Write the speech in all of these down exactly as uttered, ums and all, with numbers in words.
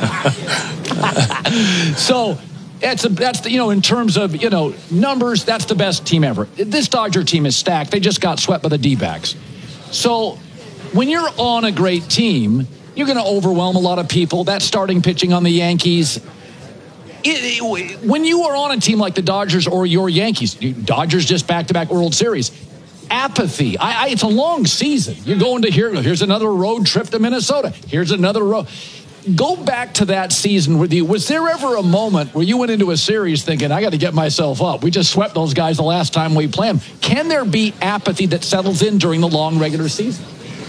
So that's a, that's the, you know, in terms of, you know, numbers, that's the best team ever. This Dodger team is stacked. They just got swept by the D-backs. So when you're on a great team, you're going to overwhelm a lot of people. That starting pitching on the Yankees. It, it, when you are on a team like the Dodgers or your Yankees, Dodgers just back-to-back World Series, apathy. I, I, it's a long season. You're going to here. Here's another road trip to Minnesota. Here's another road. Go back to that season with you. Was there ever a moment where you went into a series thinking, I got to get myself up? We just swept those guys the last time we played them. Can there be apathy that settles in during the long regular season?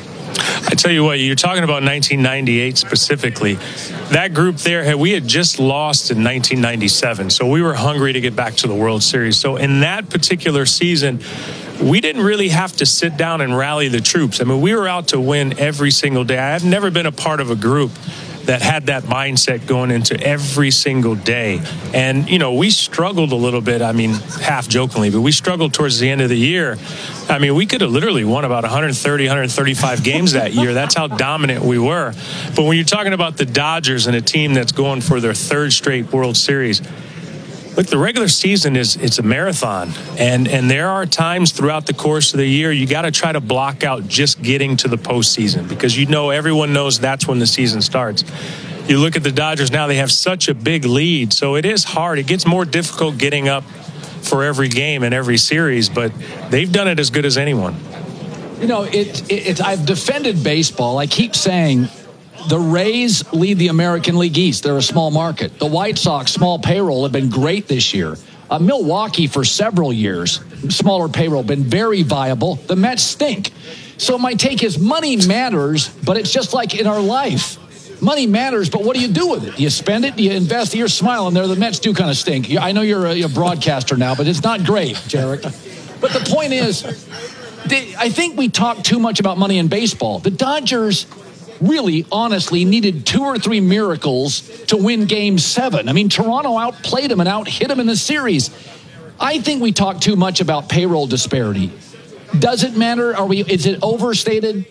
I tell you what, you're talking about nineteen ninety-eight specifically. That group there, we had just lost in nineteen ninety-seven, so we were hungry to get back to the World Series. So in that particular season, we didn't really have to sit down and rally the troops. I mean, we were out to win every single day. I've never been a part of a group that had that mindset going into every single day. And, you know, we struggled a little bit, I mean, half jokingly, but we struggled towards the end of the year. I mean, we could have literally won about one thirty, one thirty-five games that year. That's how dominant we were. But when you're talking about the Dodgers and a team that's going for their third straight World Series, look, the regular season is it's a marathon, and and there are times throughout the course of the year you got to try to block out just getting to the postseason, because you know everyone knows that's when the season starts. You look at the Dodgers now; they have such a big lead, so it is hard. It gets more difficult getting up for every game and every series, but they've done it as good as anyone. You know, it, it, it I've defended baseball. I keep saying, the Rays lead the American League East. They're a small market. The White Sox, small payroll, have been great this year. Uh, Milwaukee, for several years, smaller payroll, been very viable. The Mets stink. So my take is money matters, but it's just like in our life. Money matters, but what do you do with it? Do you spend it? Do you invest it? You're smiling there. The Mets do kind of stink. I know you're a, a broadcaster now, but it's not great, Jarek. But the point is, they, I think we talk too much about money in baseball. The Dodgers really, honestly, needed two or three miracles to win game seven. I mean, Toronto outplayed them and out-hit them in the series. I think we talk too much about payroll disparity. Does it matter? Are we? Is it overstated?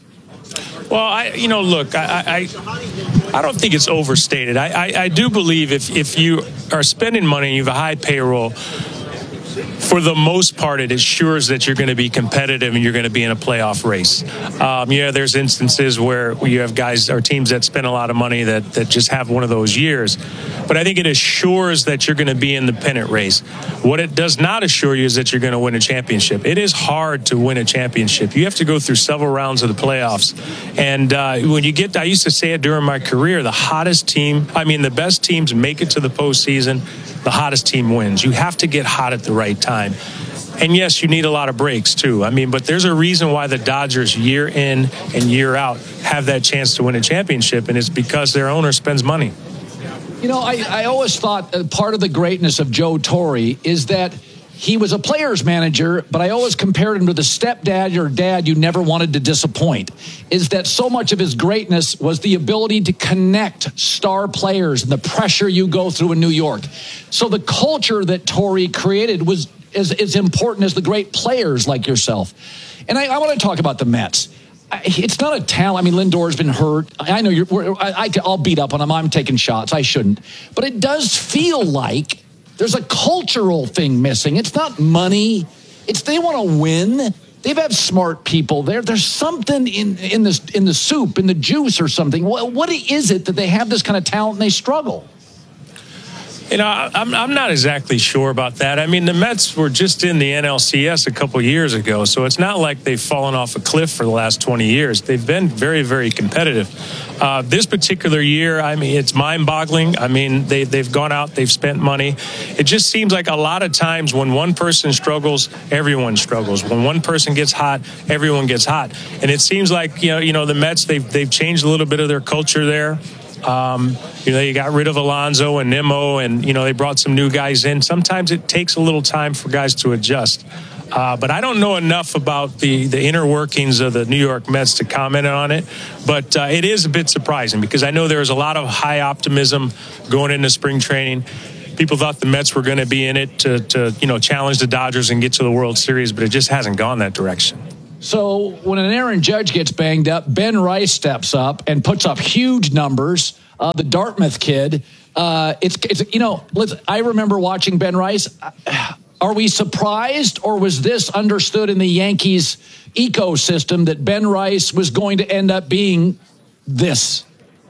Well, I, you know, look, I, I, I don't think it's overstated. I, I, I do believe if, if you are spending money and you have a high payroll, for the most part, it assures that you're going to be competitive and you're going to be in a playoff race. Um, yeah, there's instances where you have guys or teams that spend a lot of money that, that just have one of those years. But I think it assures that you're going to be in the pennant race. What it does not assure you is that you're going to win a championship. It is hard to win a championship. You have to go through several rounds of the playoffs. And uh, when you get, I used to say it during my career, the hottest team, I mean, the best teams make it to the postseason. The hottest team wins. You have to get hot at the right time. And yes, you need a lot of breaks too. I mean, but there's a reason why the Dodgers year in and year out have that chance to win a championship, and it's because their owner spends money. You know, I, I always thought that part of the greatness of Joe Torre is that he was a player's manager, but I always compared him to the stepdad or dad you never wanted to disappoint, is that so much of his greatness was the ability to connect star players and the pressure you go through in New York. So the culture that Torre created was as, as important as the great players like yourself. And I, I want to talk about the Mets. It's not a talent. I mean, Lindor's been hurt. I know you're, we're, I, I'll beat up on him. I'm taking shots. I shouldn't. But it does feel like there's a cultural thing missing. It's not money. It's they want to win. They've had smart people there. There's something in in the in the soup, in the juice, or something. What, what is it that they have this kind of talent and they struggle? You know, I'm I'm not exactly sure about that. I mean, the Mets were just in the N L C S a couple years ago, so it's not like they've fallen off a cliff for the last twenty years. They've been very, very competitive. Uh, this particular year, I mean, it's mind-boggling. I mean, they, they've gone out, they've spent money. It just seems like a lot of times when one person struggles, everyone struggles. When one person gets hot, everyone gets hot. And it seems like, you know, you know the Mets, they've, they've changed a little bit of their culture there. Um, you know, you got rid of Alonso and Nimmo, and, you know, they brought some new guys in. Sometimes it takes a little time for guys to adjust. Uh, but I don't know enough about the, the inner workings of the New York Mets to comment on it. But uh, it is a bit surprising because I know there was a lot of high optimism going into spring training. People thought the Mets were going to be in it to, to, you know, challenge the Dodgers and get to the World Series, but it just hasn't gone that direction. So when an Aaron Judge gets banged up, Ben Rice steps up and puts up huge numbers. uh, the Dartmouth kid. Uh, it's, it's you know, let's, I remember watching Ben Rice. Are we surprised, or was this understood in the Yankees ecosystem that Ben Rice was going to end up being this?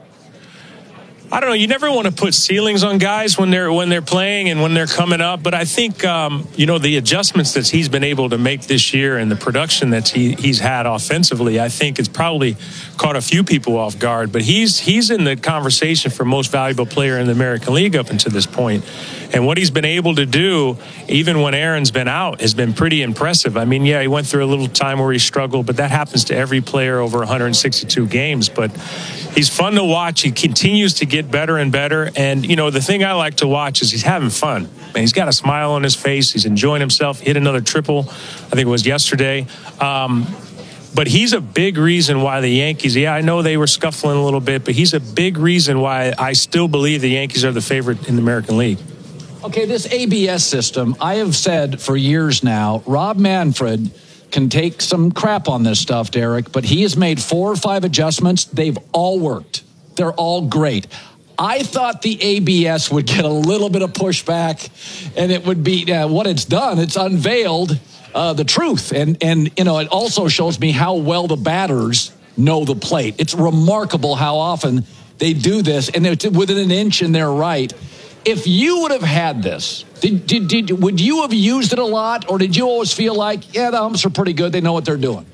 I don't know. You never want to put ceilings on guys when they're when they're playing and when they're coming up. But I think um, you know the adjustments that he's been able to make this year and the production that he he's had offensively, I think it's probably caught a few people off guard. But he's he's in the conversation for most valuable player in the American League up until this point. And what he's been able to do, even when Aaron's been out, has been pretty impressive. I mean, yeah, he went through a little time where he struggled, but that happens to every player over one hundred sixty-two games. But he's fun to watch. He continues to get better and better. And, you know, the thing I like to watch is he's having fun. And he's got a smile on his face. He's enjoying himself. He hit another triple, I think it was yesterday. Um, but he's a big reason why the Yankees, yeah, I know they were scuffling a little bit, but he's a big reason why I still believe the Yankees are the favorite in the American League. Okay, this A B S system, I have said for years now, Rob Manfred can take some crap on this stuff, Derek, but he has made four or five adjustments. They've all worked. They're all great. I thought the A B S would get a little bit of pushback, and it would be uh, what it's done. It's unveiled uh, the truth, and and you know it also shows me how well the batters know the plate. It's remarkable how often they do this, and it's within an inch and they're right. If you would have had this, did, did, did would you have used it a lot, or did you always feel like, yeah, the umps are pretty good, they know what they're doing?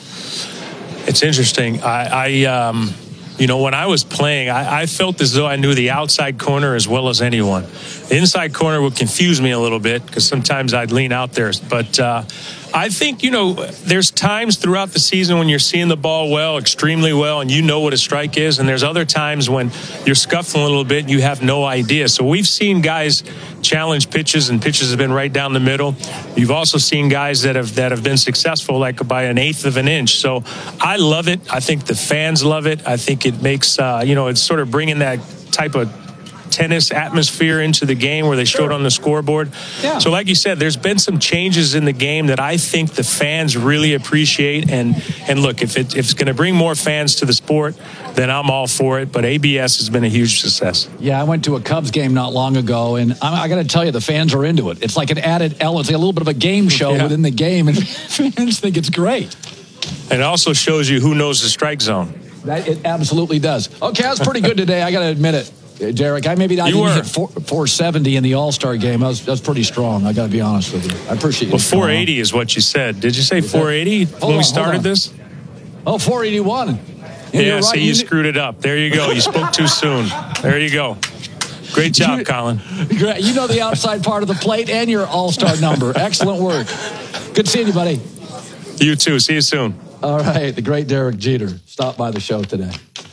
It's interesting. I, I um, you know, when I was playing, I, I felt as though I knew the outside corner as well as anyone. The inside corner would confuse me a little bit because sometimes I'd lean out there. But uh, I think, you know, there's times throughout the season when you're seeing the ball well, extremely well, and you know what a strike is. And there's other times when you're scuffling a little bit and you have no idea. So we've seen guys challenge pitches, and pitches have been right down the middle. You've also seen guys that have that have been successful, like by an eighth of an inch. So I love it. I think the fans love it. I think it makes, uh, you know, it's sort of bringing that type of tennis atmosphere into the game where they show it on the scoreboard. Yeah. So like you said, there's been some changes in the game that I think the fans really appreciate. And and look, if, it, if it's going to bring more fans to the sport, then I'm all for it. But A B S has been a huge success. Yeah, I went to a Cubs game not long ago, and I, I got to tell you, the fans are into it. It's like an added element. It's like a little bit of a game show yeah. within the game, and fans think it's great. And it also shows you who knows the strike zone. That it absolutely does. Okay, that's pretty good today. I got to admit it. Derek, I maybe I you didn't were. hit four, four seventy in the All-Star game. I was, that was pretty strong. I got to be honest with you. I appreciate it. Well, four eighty is what you said. Did you say four eighty when on, we started this? Oh, four eighty-one. Yeah, yeah right. so you, you screwed it up. There you go. You spoke too soon. There you go. Great job, you, Colin. You know the outside part of the plate and your All-Star number. Excellent work. Good seeing you, buddy. You too. See you soon. All right. The great Derek Jeter stopped by the show today.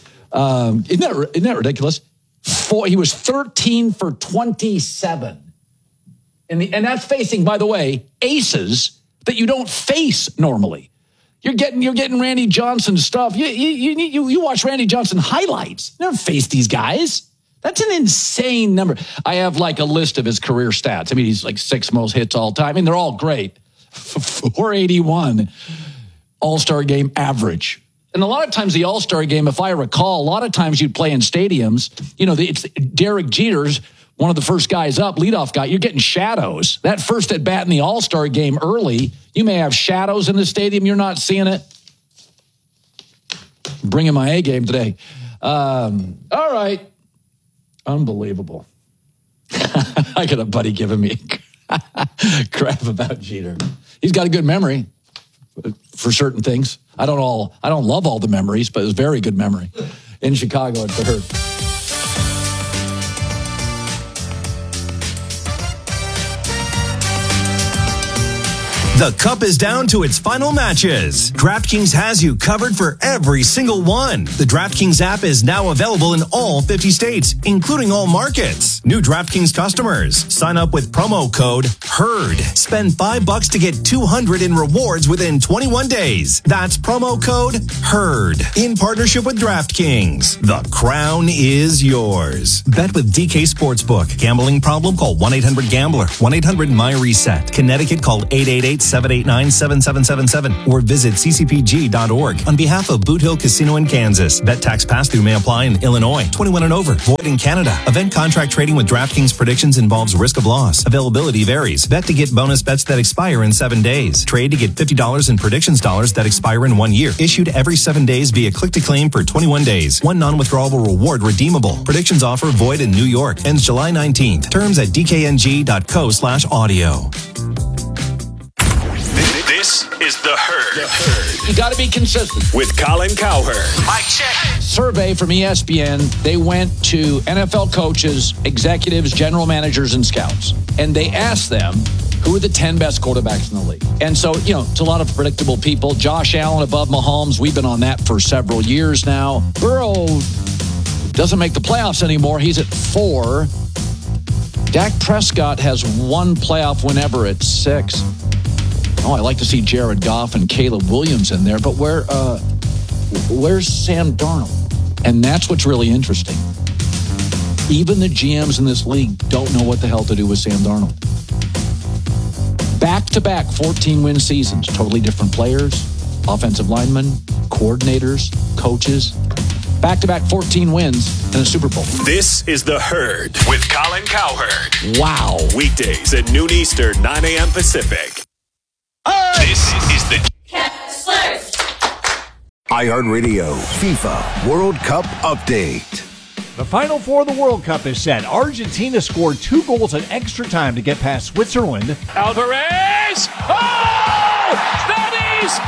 Um, isn't that, isn't that ridiculous? Four, he was thirteen for twenty-seven. And, the, and that's facing, by the way, aces that you don't face normally. You're getting you're getting Randy Johnson stuff. You you you, you watch Randy Johnson highlights. You never face these guys. That's an insane number. I have like a list of his career stats. I mean, he's like sixth most hits all time. I mean, they're all great. four eighty-one All-Star game average. And a lot of times the All-Star game, if I recall, a lot of times you'd play in stadiums. You know, it's Derek Jeter's one of the first guys up, leadoff guy. You're getting shadows. That first at bat in the All-Star game early, you may have shadows in the stadium. You're not seeing it. Bringing my A game today. Um, all right. Unbelievable. I got a buddy giving me crap about Jeter. He's got a good memory for certain things. I don't all I don't love all the memories, but it's a very good memory in Chicago at the Herd. The Cup is down to its final matches. DraftKings has you covered for every single one. The DraftKings app is now available in all fifty states, including all markets. New DraftKings customers, sign up with promo code HERD. Spend five bucks to get two hundred in rewards within twenty-one days. That's promo code HERD. In partnership with DraftKings, the crown is yours. Bet with D K Sportsbook. Gambling problem? Call one eight hundred gambler. one eight hundred my reset. Connecticut, call eight eight eight seven eight nine, seven seven seven seven or visit c c p g dot org. On behalf of Boot Hill Casino in Kansas, bet tax pass-through may apply in Illinois. twenty-one and over. Void in Canada. Event contract trading with DraftKings predictions involves risk of loss. Availability varies. Bet to get bonus bets that expire in seven days. Trade to get fifty dollars in predictions dollars that expire in one year. Issued every seven days via click-to-claim for twenty-one days. One non-withdrawable reward redeemable. Predictions offer void in New York. Ends July nineteenth. Terms at d k n g dot co slash audio. This is The Herd. The Herd. You got to be consistent. With Colin Cowherd. Mic check. Survey from E S P N, they went to N F L coaches, executives, general managers, and scouts. And they asked them, who are the ten best quarterbacks in the league? And so, you know, it's a lot of predictable people. Josh Allen above Mahomes. We've been on that for several years now. Burrow doesn't make the playoffs anymore. He's at four. Dak Prescott has one playoff win ever at six. Oh, I like to see Jared Goff and Caleb Williams in there, but where, uh, where's Sam Darnold? And that's what's really interesting. Even the G Ms in this league don't know what the hell to do with Sam Darnold. Back-to-back fourteen-win seasons, totally different players, offensive linemen, coordinators, coaches. Back-to-back fourteen wins and a Super Bowl. This is The Herd with Colin Cowherd. Wow. Weekdays at noon Eastern, nine a.m. Pacific. This is the Kesslers. iHeartRadio FIFA World Cup Update. The Final Four of the World Cup is set. Argentina scored two goals in extra time to get past Switzerland. Alvarez! Oh! That is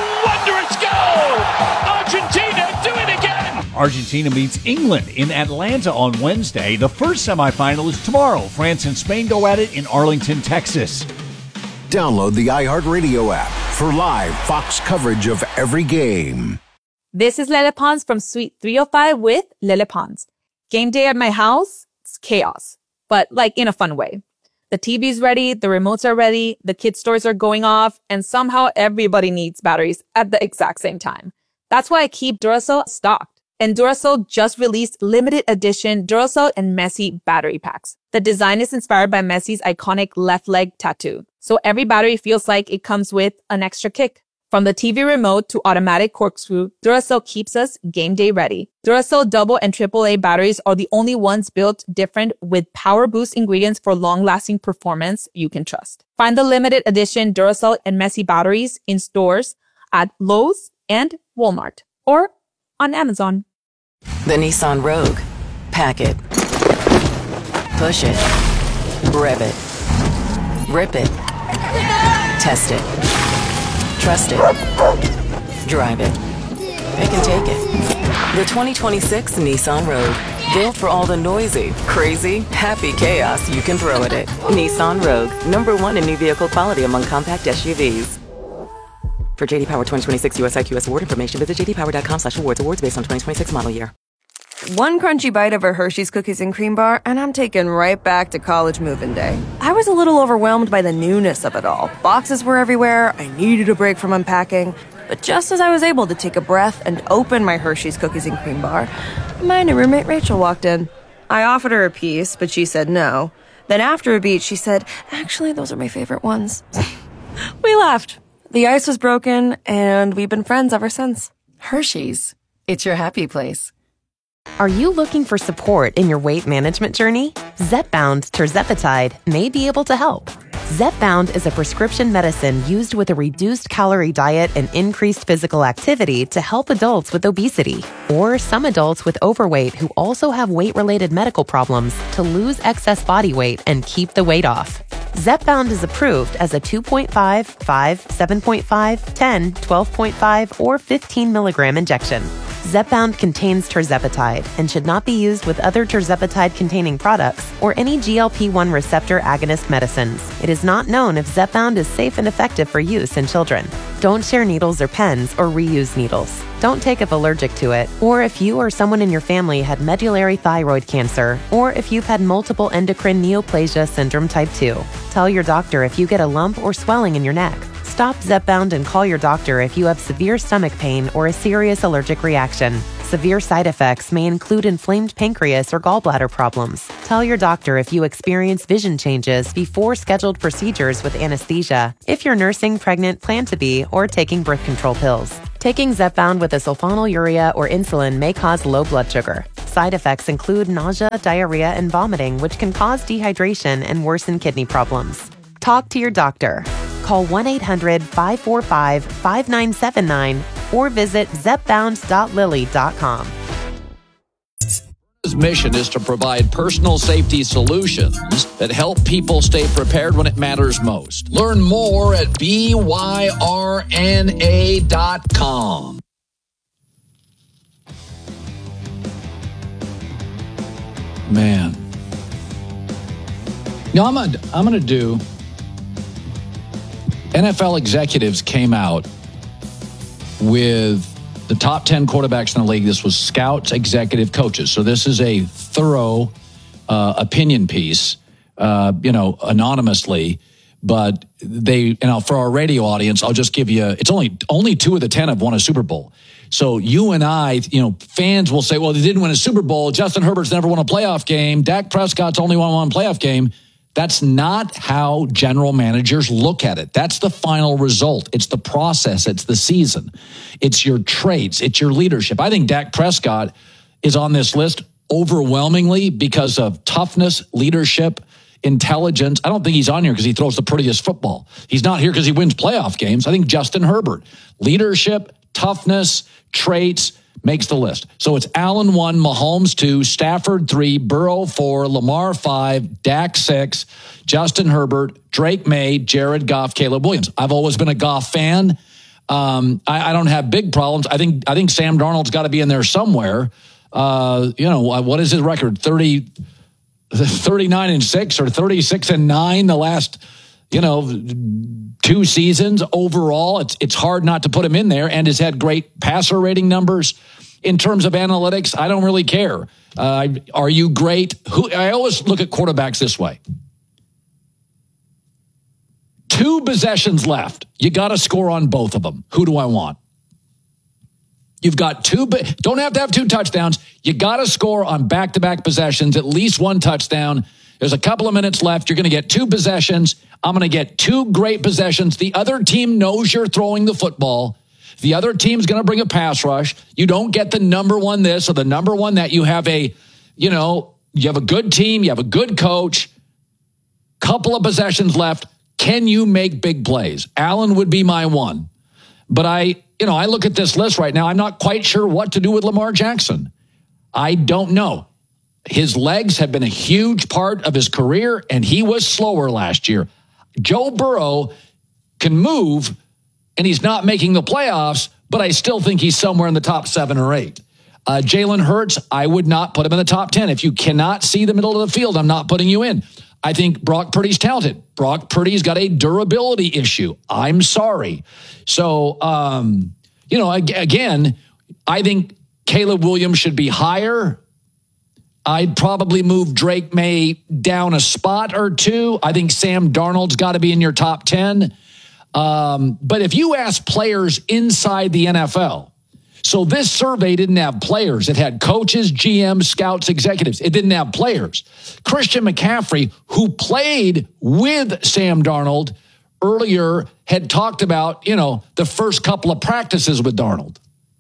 a wondrous goal! Argentina, do it again! Argentina meets England in Atlanta on Wednesday. The first semifinal is tomorrow. France and Spain go at it in Arlington, Texas. Download the iHeartRadio app for live Fox coverage of every game. This is Lele Pons from Suite three oh five with Lele Pons. Game day at my house, it's chaos, but like in a fun way. The T V's ready, the remotes are ready, the kids' stores are going off, and somehow everybody needs batteries at the exact same time. That's why I keep Duracell stocked. And Duracell just released limited edition Duracell and Messi battery packs. The design is inspired by Messi's iconic left leg tattoo. So every battery feels like it comes with an extra kick. From the T V remote to automatic corkscrew, Duracell keeps us game day ready. Duracell double and triple A batteries are the only ones built different with power boost ingredients for long-lasting performance you can trust. Find the limited edition Duracell and Messi batteries in stores at Lowe's and Walmart or on Amazon. The Nissan Rogue. Pack it. Push it. Rev it. Rip it. Test it. Trust it. Drive it. Pick and take it. The twenty twenty-six Nissan Rogue. Built for all the noisy, crazy, happy chaos you can throw at it. Nissan Rogue. Number one in new vehicle quality among compact S U Vs. For J D Power twenty twenty-six U S I Q S award information, visit j d power dot com slash awards. Awards based on twenty twenty-six model year. One crunchy bite of a Hershey's Cookies and Cream Bar, and I'm taken right back to college move-in day. I was a little overwhelmed by the newness of it all. Boxes were everywhere, I needed a break from unpacking. But just as I was able to take a breath and open my Hershey's Cookies and Cream Bar, my new roommate Rachel walked in. I offered her a piece, but she said no. Then after a beat, she said, actually, those are my favorite ones. We laughed. The ice was broken, and we've been friends ever since. Hershey's. It's your happy place. Are you looking for support in your weight management journey? Zepbound tirzepatide may be able to help. Zepbound is a prescription medicine used with a reduced calorie diet and increased physical activity to help adults with obesity or some adults with overweight who also have weight-related medical problems to lose excess body weight and keep the weight off. Zepbound is approved as a two point five, five, seven point five, ten, twelve point five, or fifteen milligram injection. Zepbound contains tirzepatide and should not be used with other tirzepatide-containing products or any G L P one receptor agonist medicines. It is not known if Zepbound is safe and effective for use in children. Don't share needles or pens or reuse needles. Don't take if allergic to it, or if you or someone in your family had medullary thyroid cancer, or if you've had multiple endocrine neoplasia syndrome type two. Tell your doctor if you get a lump or swelling in your neck. Stop Zepbound and call your doctor if you have severe stomach pain or a serious allergic reaction. severe side effects may include inflamed pancreas or gallbladder problems. Tell your doctor if you experience vision changes before scheduled procedures with anesthesia, if you're nursing, pregnant, plan to be, or taking birth control pills. Taking Zepbound with a sulfonylurea or insulin may cause low blood sugar. Side effects include nausea, diarrhea, and vomiting, which can cause dehydration and worsen kidney problems. Talk to your doctor. Call one eight hundred five four five five nine seven nine or visit zepbound dot lilly dot com. His mission is to provide personal safety solutions that help people stay prepared when it matters most. Learn more at B Y R N A dot com. Man. Now I'm gonna, I'm gonna do, N F L executives came out with the top ten quarterbacks in the league. This was scouts, executive coaches. So this is a thorough uh, opinion piece, uh, you know, anonymously. But they, you know, for our radio audience, I'll just give you, it's only only two of the ten have won a Super Bowl. So you and I, you know, fans will say, well, they didn't win a Super Bowl. Justin Herbert's never won a playoff game. Dak Prescott's only won one playoff game. That's not how general managers look at it. That's the final result. It's the process. It's the season. It's your traits. It's your leadership. I think Dak Prescott is on this list overwhelmingly because of toughness, leadership, intelligence. I don't think he's on here because he throws the prettiest football. He's not here because he wins playoff games. I think Justin Herbert, leadership, toughness, traits, makes the list. So it's Allen one, Mahomes two, Stafford three, Burrow four, Lamar five, Dak six, Justin Herbert, Drake May, Jared Goff, Caleb Williams. I've always been a Goff fan. Um, I, I don't have big problems. I think I think Sam Darnold's got to be in there somewhere. Uh, you know, what is his record? thirty, thirty-nine and six or thirty-six and nine the last, you know, two seasons overall. It's it's hard not to put him in there, and has had great passer rating numbers. In terms of analytics, I don't really care. Uh, are you great? Who, I always look at quarterbacks this way. Two possessions left. You got to score on both of them. Who do I want? You've got two, don't have to have two touchdowns. You got to score on back-to-back possessions, at least one touchdown. There's a couple of minutes left. You're going to get two possessions. I'm going to get two great possessions. The other team knows you're throwing the football. The other team's going to bring a pass rush. You don't get the number one this or the number one that. You have a, you know, you have a good team. You have a good coach. Couple of possessions left. Can you make big plays? Allen would be my one. But I, you know, I look at this list right now. I'm not quite sure what to do with Lamar Jackson. I don't know. His legs have been a huge part of his career, and he was slower last year. Joe Burrow can move, and he's not making the playoffs, but I still think he's somewhere in the top seven or eight. Uh, Jalen Hurts, I would not put him in the top ten. If you cannot see the middle of the field, I'm not putting you in. I think Brock Purdy's talented. Brock Purdy's got a durability issue. I'm sorry. So, um, you know, again, I think Caleb Williams should be higher. I'd probably move Drake May down a spot or two. I think Sam Darnold's got to be in your top ten. Um, but if you ask players inside the N F L, so this survey didn't have players. It had coaches, G Ms, scouts, executives. It didn't have players. Christian McCaffrey, who played with Sam Darnold earlier, had talked about, you know, the first couple of practices with Darnold.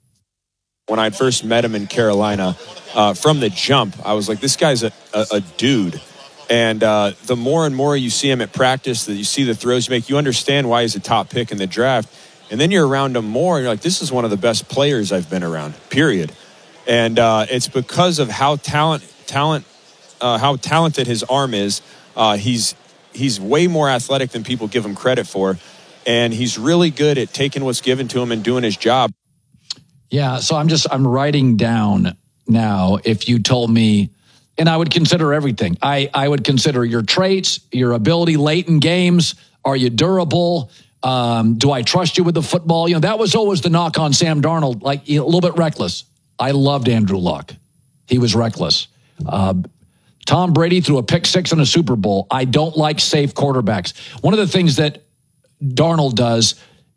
When I first met him in Carolina, uh, from the jump, I was like, this guy's a, a, a dude. And uh, the more and more you see him at practice, that you see the throws you make, you understand why he's a top pick in the draft. And then you're around him more, and you're like, this is one of the best players I've been around, period. And uh, it's because of how talent, talent, uh, how talented his arm is. Uh, he's he's way more athletic than people give him credit for. And he's really good at taking what's given to him and doing his job. Yeah, so I'm just, I'm writing down now, if you told me, and I would consider everything. I, I would consider your traits, your ability late in games. Are you durable? Um, do I trust you with the football? You know, that was always the knock on Sam Darnold, like a little bit reckless. I loved Andrew Luck. He was reckless. Uh, Tom Brady threw a pick six in a Super Bowl. I don't like safe quarterbacks. One of the things that Darnold does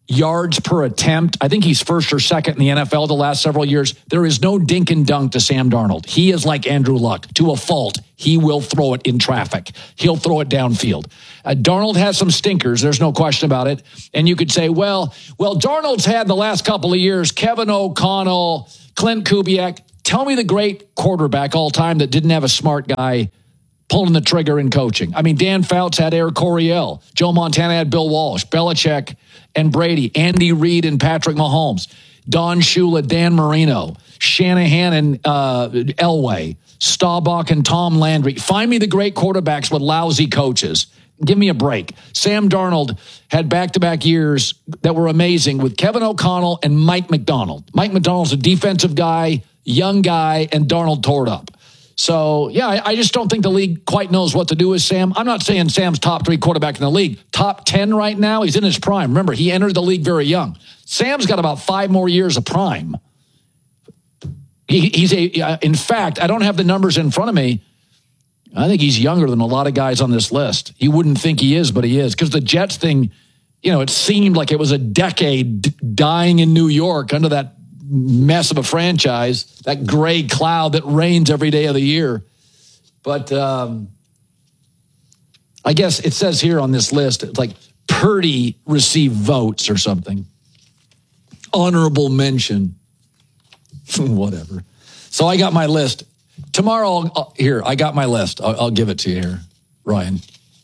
yards per attempt. I think he's first or second in the N F L the last several years. There is no dink and dunk to Sam Darnold. He is like Andrew Luck. To a fault, he will throw it in traffic. He'll throw it downfield. Uh, Darnold has some stinkers. There's no question about it. And you could say, well, well, Darnold's had the last couple of years, Kevin O'Connell, Clint Kubiak. Tell me the great quarterback all time that didn't have a smart guy pulling the trigger in coaching. I mean, Dan Fouts had Air Coryell. Joe Montana had Bill Walsh, Belichick and Brady, Andy Reid and Patrick Mahomes, Don Shula, Dan Marino, Shanahan and uh, Elway, Staubach and Tom Landry. Find me the great quarterbacks with lousy coaches. Give me a break. Sam Darnold had back-to-back years that were amazing with Kevin O'Connell and Mike McDonald. Mike McDonald's a defensive guy, young guy, and Darnold tore it up. So, yeah, I, I just don't think the league quite knows what to do with Sam. I'm not saying Sam's top three quarterback in the league. Top ten right now, he's in his prime. Remember, he entered the league very young. Sam's got about five more years of prime. He, he's a, in fact, I don't have the numbers in front of me. I think he's younger than a lot of guys on this list. You wouldn't think he is, but he is. Because the Jets thing, you know, it seemed like it was a decade d- dying in New York under that mess of a franchise, that gray cloud that rains every day of the year. But um, I guess it says here on this list, it's like Purdy received votes or something. Honorable mention. Whatever. So I got my list. Tomorrow, I'll, I'll, here, I got my list. I'll, I'll give it to you here, Ryan.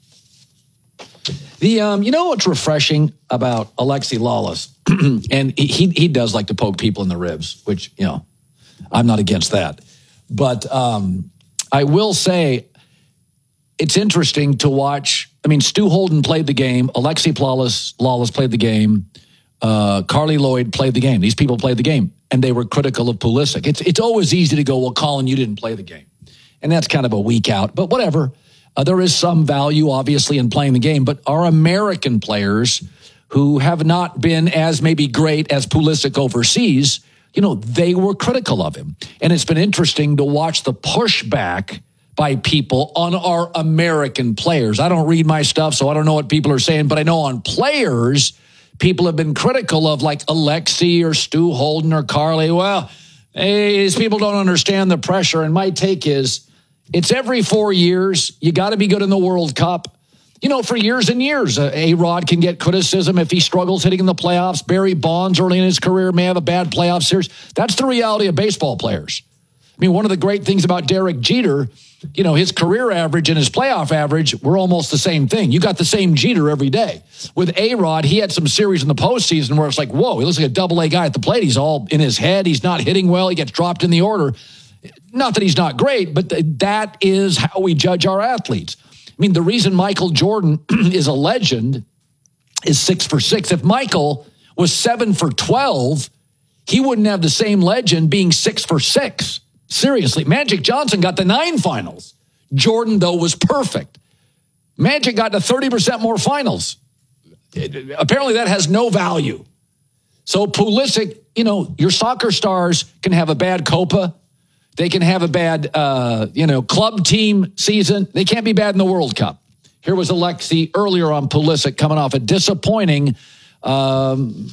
The um, you know what's refreshing about Alexi Lawless? And he he does like to poke people in the ribs, which, you know, I'm not against that. But um, I will say it's interesting to watch. I mean, Stu Holden played the game. Alexi Lawless, Lawless played the game. Uh, Carly Lloyd played the game. These people played the game, and they were critical of Pulisic. It's, it's always easy to go, well, Colin, you didn't play the game. And that's kind of a week out, but whatever. Uh, there is some value, obviously, in playing the game. But our American players who have not been as maybe great as Pulisic overseas, you know, they were critical of him. And it's been interesting to watch the pushback by people on our American players. I don't read my stuff, so I don't know what people are saying, but I know on players, people have been critical of like Alexi or Stu Holden or Carly. Well, hey, these people don't understand the pressure. And my take is it's every four years. You got to be good in the World Cup. You know, for years and years, uh, A-Rod can get criticism if he struggles hitting in the playoffs. Barry Bonds early in his career may have a bad playoff series. That's the reality of baseball players. I mean, one of the great things about Derek Jeter, you know, his career average and his playoff average were almost the same thing. You got the same Jeter every day. With A-Rod, he had some series in the postseason where it's like, whoa, he looks like a double-A guy at the plate. He's all in his head. He's not hitting well. He gets dropped in the order. Not that he's not great, but th- that is how we judge our athletes. I mean, the reason Michael Jordan is a legend is six for six. If Michael was seven for twelve, he wouldn't have the same legend being six for six. Seriously, Magic Johnson got the nine finals. Jordan, though, was perfect. Magic got to thirty percent more finals. It, apparently, that has no value. So Pulisic, you know, your soccer stars can have a bad Copa. They can have a bad, uh, you know, club team season. They can't be bad in the World Cup. Here was Alexi earlier on Pulisic coming off a disappointing um,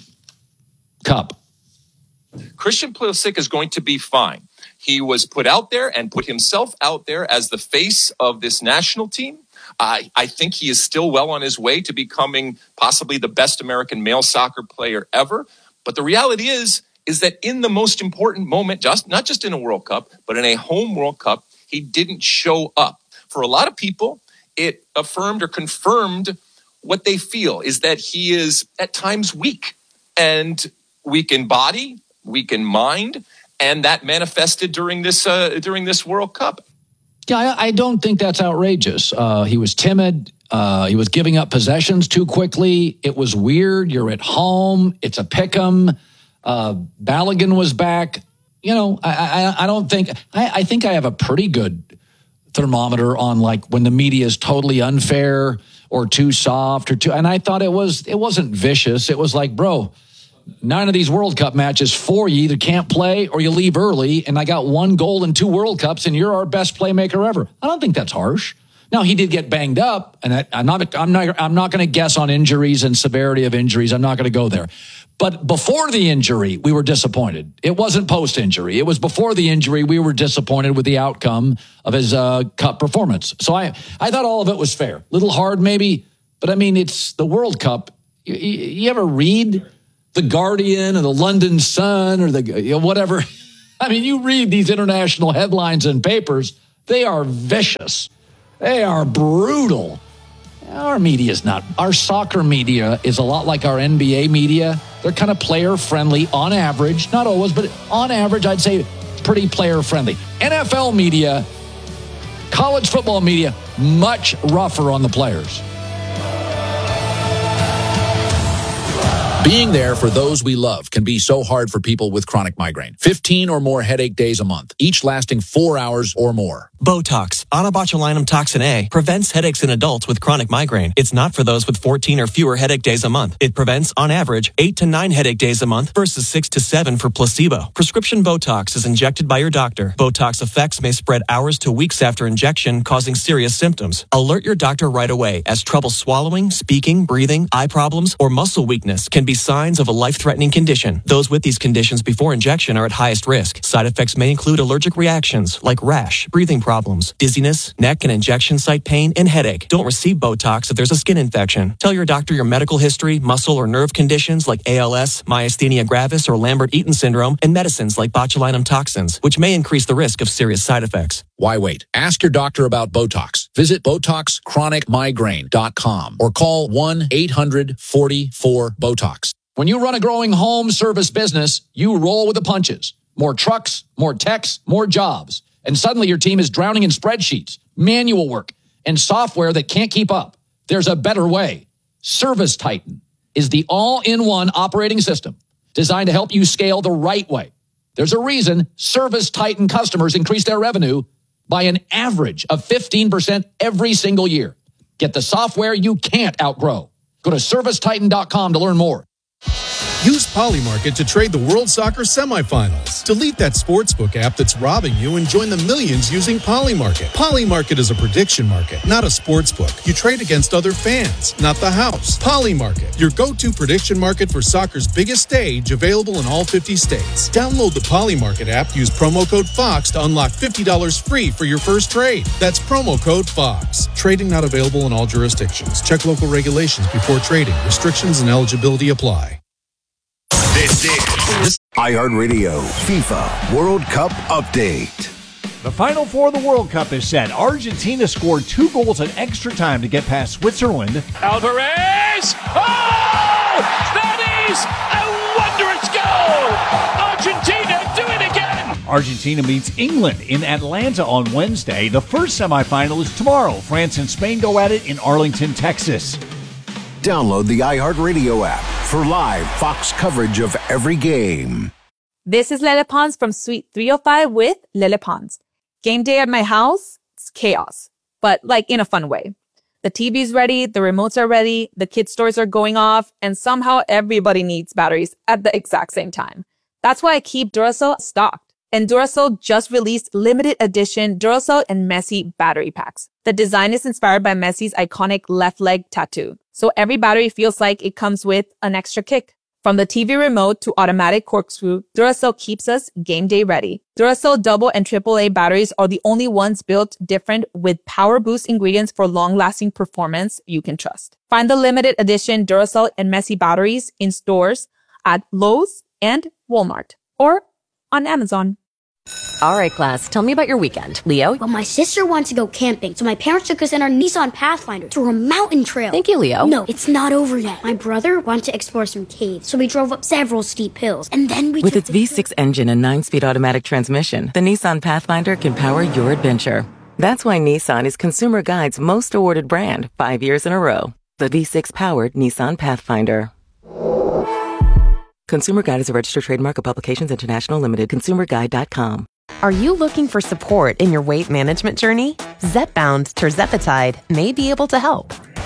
cup. Christian Pulisic is going to be fine. He was put out there and put himself out there as the face of this national team. I, I think he is still well on his way to becoming possibly the best American male soccer player ever. But the reality is, is that in the most important moment, just not just in a World Cup, but in a home World Cup, he didn't show up. For a lot of people, it affirmed or confirmed what they feel is that he is at times weak and weak in body, weak in mind, and that manifested during this uh, during this World Cup. Yeah, I, I don't think that's outrageous. Uh, he was timid. Uh, he was giving up possessions too quickly. It was weird. You're at home. It's a pick'em. Uh, Balogun was back. You know, I, I, I don't think, I, I think I have a pretty good thermometer on like when the media is totally unfair or too soft or too, and I thought it was, it wasn't vicious. It was like, bro, nine of these World Cup matches, four, you either can't play or you leave early. And I got one goal in two World Cups and you're our best playmaker ever. I don't think that's harsh. Now, he did get banged up, and I, I'm not I'm not, I'm not going to guess on injuries and severity of injuries. I'm not going to go there. But before the injury, we were disappointed. It wasn't post-injury. It was before the injury. We were disappointed with the outcome of his uh, Cup performance. So I, I thought all of it was fair. Little hard, maybe, but I mean, it's the World Cup. You, you ever read The Guardian or the London Sun or the you know, whatever? I mean, you read these international headlines and papers. They are vicious. They are brutal. Our media is not. Our soccer media is a lot like our N B A media. They're kind of player-friendly on average. Not always, but on average, I'd say pretty player-friendly. N F L media, college football media, much rougher on the players. Being there for those we love can be so hard for people with chronic migraine. fifteen or more headache days a month, each lasting four hours or more. Botox, onabotulinum toxin A, prevents headaches in adults with chronic migraine. It's not for those with fourteen or fewer headache days a month. It prevents, on average, eight to nine headache days a month versus six to seven for placebo. Prescription Botox is injected by your doctor. Botox effects may spread hours to weeks after injection, causing serious symptoms. Alert your doctor right away, as trouble swallowing, speaking, breathing, eye problems, or muscle weakness can be signs of a life-threatening condition. Those with these conditions before injection are at highest risk. Side effects may include allergic reactions like rash, breathing problems, dizziness, neck and injection site pain, and headache. Don't receive Botox if there's a skin infection. Tell your doctor your medical history, muscle or nerve conditions like A L S, myasthenia gravis, or Lambert-Eaton syndrome, and medicines like botulinum toxins, which may increase the risk of serious side effects. Why wait? Ask your doctor about Botox. Visit Botox Chronic Migraine dot com or call one eight hundred forty-four BOTOX. When you run a growing home service business, you roll with the punches. More trucks, more techs, more jobs. And suddenly your team is drowning in spreadsheets, manual work, and software that can't keep up. There's a better way. Service Titan is the all-in-one operating system designed to help you scale the right way. There's a reason Service Titan customers increase their revenue by an average of fifteen percent every single year. Get the software you can't outgrow. Go to service titan dot com to learn more. Use Polymarket to trade the World Soccer semifinals. Delete that sportsbook app that's robbing you and join the millions using Polymarket. Polymarket is a prediction market, not a sportsbook. You trade against other fans, not the house. Polymarket, your go-to prediction market for soccer's biggest stage, available in all fifty states. Download the Polymarket app, use promo code FOX to unlock fifty dollars free for your first trade. That's promo code FOX. Trading not available in all jurisdictions. Check local regulations before trading. Restrictions and eligibility apply. This is iHeartRadio FIFA World Cup Update. The Final Four of the World Cup is set. Argentina scored two goals in extra time to get past Switzerland. Alvarez! Oh! That is a wondrous goal! Argentina, do it again! Argentina meets England in Atlanta on Wednesday. The first semifinal is tomorrow. France and Spain go at it in Arlington, Texas. Download the iHeartRadio app for live Fox coverage of every game. This is Lele Pons from Suite three oh five with Lele Pons. Game day at my house, it's chaos, but like in a fun way. The T V's ready, the remotes are ready, the kids' toys are going off, and somehow everybody needs batteries at the exact same time. That's why I keep Duracell stocked. And Duracell just released limited edition Duracell and Messi battery packs. The design is inspired by Messi's iconic left leg tattoo. So every battery feels like it comes with an extra kick. From the T V remote to automatic corkscrew, Duracell keeps us game day ready. Duracell double and triple A batteries are the only ones built different with power boost ingredients for long-lasting performance you can trust. Find the limited edition Duracell and Messi batteries in stores at Lowe's and Walmart or on Amazon. All right, class, tell me about your weekend. Leo? Well, my sister wants to go camping, so my parents took us in our Nissan Pathfinder to a mountain trail. Thank you, Leo. No, it's not over yet. My brother wanted to explore some caves, so we drove up several steep hills, and then we With took its V six engine and nine-speed automatic transmission, the Nissan Pathfinder can power your adventure. That's why Nissan is Consumer Guide's most awarded brand five years in a row. The V six-powered Nissan Pathfinder. Consumer Guide is a registered trademark of Publications International Limited. consumer guide dot com. Are you looking for support in your weight management journey? Zepbound Tirzepatide may be able to help.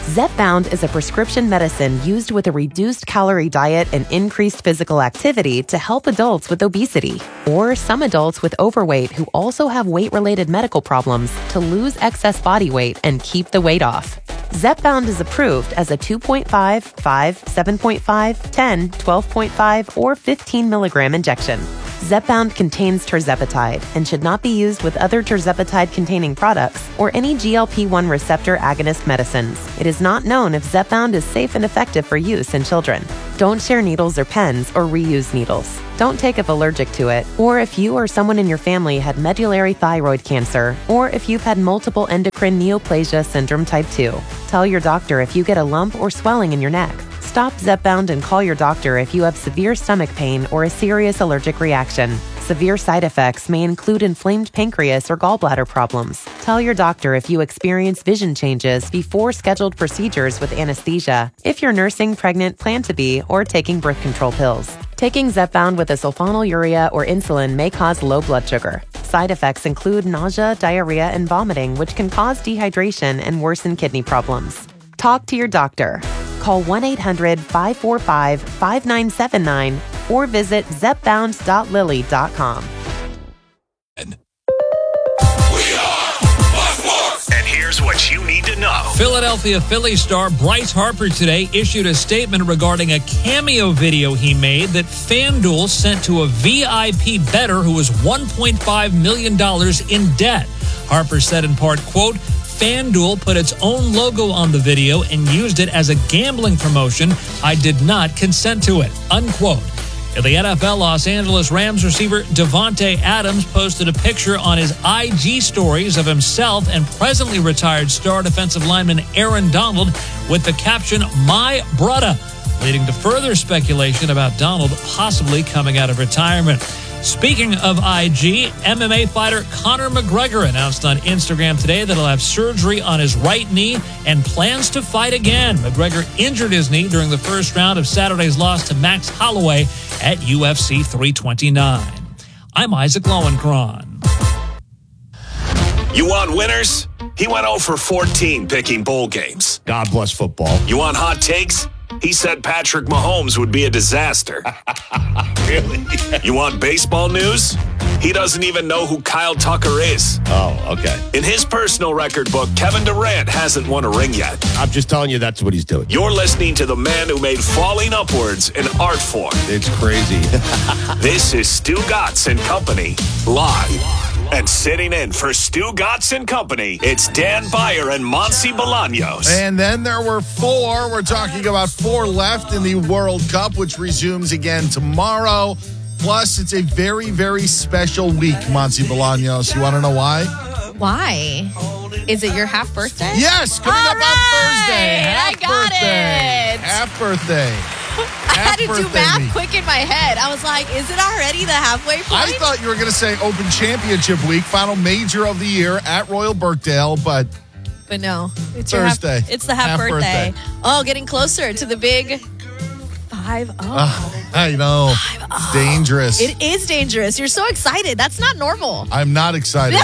Zepbound is a prescription medicine used with a reduced calorie diet and increased physical activity to help adults with obesity, or some adults with overweight who also have weight-related medical problems to lose excess body weight and keep the weight off. Zepbound is approved as a two point five, five, seven point five, ten, twelve point five, or fifteen milligram injection. Zepbound contains tirzepatide and should not be used with other tirzepatide-containing products or any G L P one receptor agonist medicines. It is not known if Zepbound is safe and effective for use in children. Don't share needles or pens or reuse needles. Don't take if allergic to it, or if you or someone in your family had medullary thyroid cancer, or if you've had multiple endocrine neoplasia syndrome type two. Tell your doctor if you get a lump or swelling in your neck. Stop Zepbound and call your doctor if you have severe stomach pain or a serious allergic reaction. Severe side effects may include inflamed pancreas or gallbladder problems. Tell your doctor if you experience vision changes before scheduled procedures with anesthesia, if you're nursing, pregnant, plan to be, or taking birth control pills. Taking Zepbound with a sulfonylurea or insulin may cause low blood sugar. Side effects include nausea, diarrhea, and vomiting, which can cause dehydration and worsen kidney problems. Talk to your doctor. Call one eight hundred, five four five, five nine seven nine or visit zepbound dot lilly dot com. And here's what you need to know. Philadelphia Phillies star Bryce Harper today issued a statement regarding a cameo video he made that FanDuel sent to a V I P bettor who was one point five million dollars in debt. Harper said in part, quote, FanDuel put its own logo on the video and used it as a gambling promotion. I did not consent to it, unquote. In the N F L, Los Angeles Rams receiver Davante Adams posted a picture on his I G stories of himself and presently retired star defensive lineman Aaron Donald with the caption, "My brother," leading to further speculation about Donald possibly coming out of retirement. Speaking of I G, M M A fighter Conor McGregor announced on Instagram today that he'll have surgery on his right knee and plans to fight again. McGregor injured his knee during the first round of Saturday's loss to Max Holloway at U F C three twenty-nine. I'm Isaac Lowenkron. You want winners? He went oh for fourteen picking bowl games. God bless football. You want hot takes? He said Patrick Mahomes would be a disaster. Really? You want baseball news? He doesn't even know who Kyle Tucker is. Oh, okay. In his personal record book, Kevin Durant hasn't won a ring yet. I'm just telling you that's what he's doing. You're listening to the man who made falling upwards an art form. It's crazy. This is Stu Gatz and Company, live. And sitting in for Stu Gatz and Company, it's Dan Beyer and Monty Bolaños. And then there were four. We're talking about four left in the World Cup, which resumes again tomorrow. Plus, it's a very, very special week, Monty Bolaños. You want to know why? Why? Is it your half birthday? Yes, coming All up right, on Thursday. Half I got birthday. it. Half birthday. I had to do math week. quick in my head. I was like, is it already the halfway point? I thought you were going to say Open Championship Week, final major of the year at Royal Birkdale, but But no. It's Thursday. Your half, it's the half, Half birthday. birthday. Oh, getting closer to the big five oh. uh, I know. It's dangerous. It is dangerous. You're so excited. That's not normal. I'm not excited.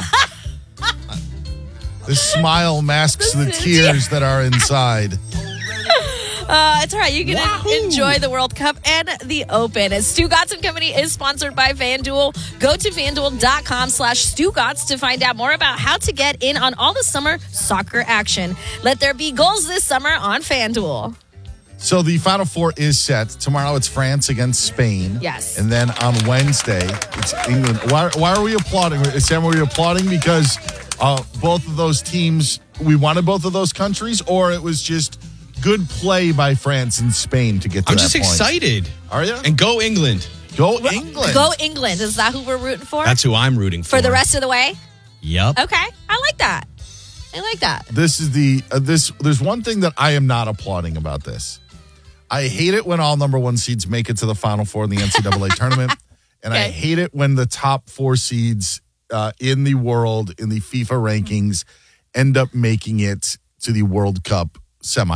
This smile masks the tears that are inside. Uh, it's all right. You can Wahoo. enjoy the World Cup and the Open. As Stu Gatz and Company is sponsored by FanDuel. Go to FanDuel.com slash Stu Gatz to find out more about how to get in on all the summer soccer action. Let there be goals this summer on FanDuel. So the Final Four is set. Tomorrow it's France against Spain. Yes. And then on Wednesday, it's England. Why, why are we applauding? Sam, are we applauding because uh, both of those teams, we wanted both of those countries, or it was just good play by France and Spain to get to I'm that just point? excited. Are you? And go England. Go England. Go England. Is that who we're rooting for? That's who I'm rooting for. For the rest of the way? Yep. Okay. I like that. I like that. This is the, uh, this, there's one thing that I am not applauding about this. I hate it when all number one seeds make it to the Final Four in the N C double A tournament. And okay. I hate it when the top four seeds uh, in the world, in the FIFA rankings, end up making it to the World Cup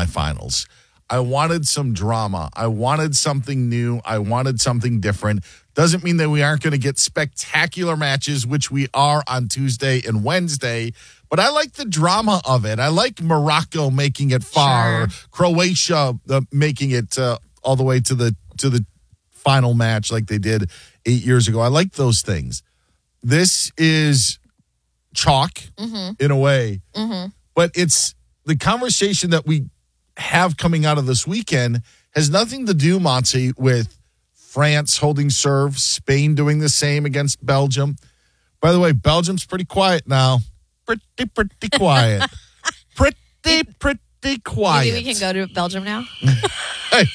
semifinals. I wanted some drama. I wanted something new. I wanted something different. Doesn't mean that we aren't going to get spectacular matches, which we are on Tuesday and Wednesday. But I like the drama of it. I like Morocco making it far, Sure. Croatia uh, making it uh, all the way to the to the final match like they did eight years ago. I like those things. This is chalk Mhm. in a way, Mhm. but it's the conversation that we have coming out of this weekend has nothing to do, Monty, with France holding serve, Spain doing the same against Belgium. By the way, Belgium's pretty quiet now. Pretty, pretty quiet. pretty, pretty quiet. Maybe we can go to Belgium now. Hey,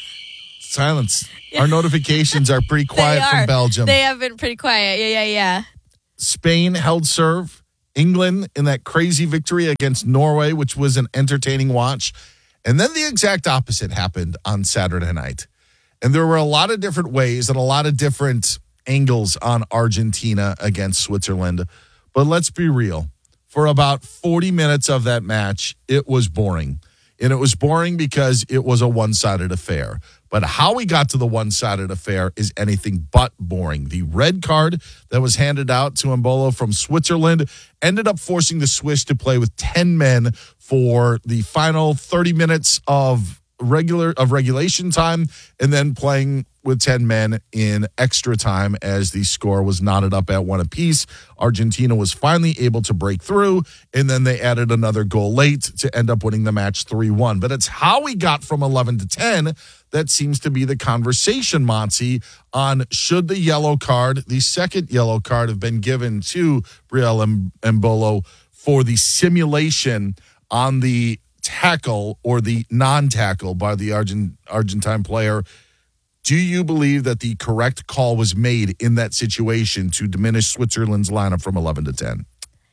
silence. Our notifications are pretty quiet They are. from Belgium. They have been pretty quiet. Yeah, yeah, yeah. Spain held serve. England in that crazy victory against Norway, which was an entertaining watch. And then the exact opposite happened on Saturday night. And there were a lot of different ways and a lot of different angles on Argentina against Switzerland. But let's be real. For about forty minutes of that match, it was boring. And it was boring because it was a one-sided affair. But how we got to the one-sided affair is anything but boring. The red card that was handed out to Embolo from Switzerland ended up forcing the Swiss to play with ten men for the final thirty minutes of regular of regulation time, and then playing with ten men in extra time as the score was knotted up at one apiece. Argentina was finally able to break through, and then they added another goal late to end up winning the match three one. But it's how we got from eleven to ten that seems to be the conversation, Monty, on should the yellow card, the second yellow card, have been given to Brielle Embolo for the simulation on the tackle or the non-tackle by the Argent, Argentine player. Do you believe that the correct call was made in that situation to diminish Switzerland's lineup from eleven to ten?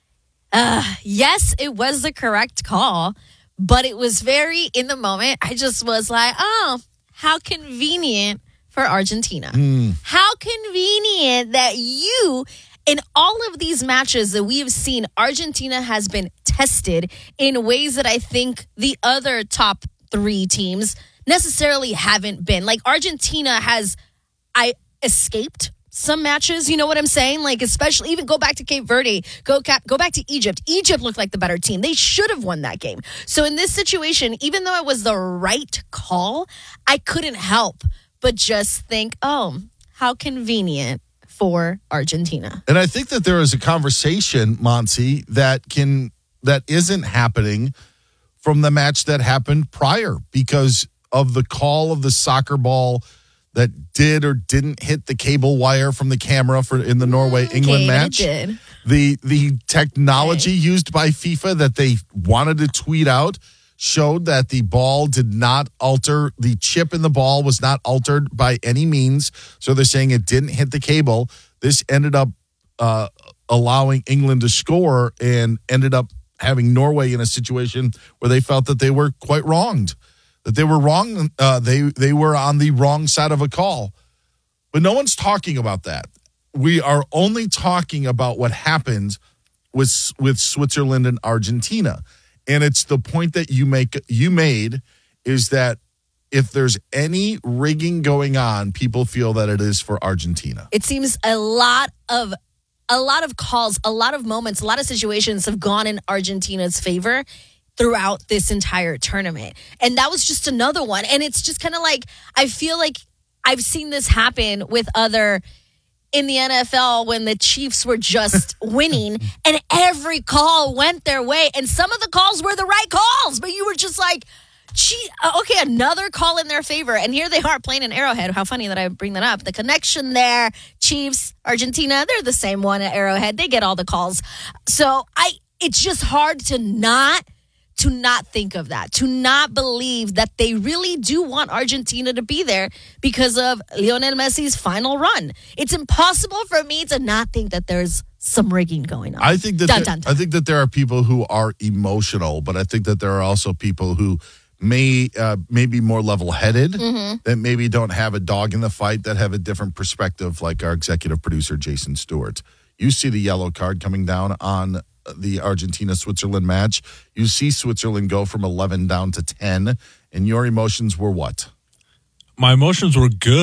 Uh, yes, it was the correct call, but it was very, in the moment, I just was like, oh, how convenient for Argentina. Mm. How convenient that you, in all of these matches that we have seen, Argentina has been tested in ways that I think the other top three teams necessarily haven't been. Like Argentina has, I escaped some matches, you know what I'm saying? Like especially, even go back to Cape Verde, go cap, go back to Egypt. Egypt looked like the better team. They should have won that game. So in this situation, even though it was the right call, I couldn't help but just think, oh, how convenient for Argentina. And I think that there is a conversation, Monty, that can that isn't happening from the match that happened prior because of the call of the soccer ball that did or didn't hit the cable wire from the camera for in the Norway-England okay, match. It did. The the technology okay. used by FIFA that they wanted to tweet out showed that the ball did not alter, the chip in the ball was not altered by any means. So they're saying it didn't hit the cable. This ended up uh, allowing England to score and ended up having Norway in a situation where they felt that they were quite wronged. That they were wrong, uh, they they were on the wrong side of a call. But no one's talking about that. We are only talking about what happened with with Switzerland and Argentina. And it's the point that you make you made is that if there's any rigging going on, people feel that it is for Argentina. It seems a lot of a lot of calls, a lot of moments, a lot of situations have gone in Argentina's favor throughout this entire tournament. And that was just another one. And it's just kind of like, I feel like I've seen this happen with other, in the N F L when the Chiefs were just winning and every call went their way. And some of the calls were the right calls, but you were just like, gee, okay, another call in their favor. And here they are playing in Arrowhead. How funny that I bring that up. The connection there, Chiefs, Argentina, they're the same one at Arrowhead. They get all the calls. So I, it's just hard to not to not think of that, to not believe that they really do want Argentina to be there because of Lionel Messi's final run. It's impossible for me to not think that there's some rigging going on. I think that dun, there, dun, dun. I think that there are people who are emotional, but I think that there are also people who may uh, may be more level-headed, Mm-hmm. that maybe don't have a dog in the fight, that have a different perspective, like our executive producer, Jason Stewart. You see the yellow card coming down on the Argentina-Switzerland match. You see Switzerland go from eleven down to ten, and your emotions were what? My emotions were good.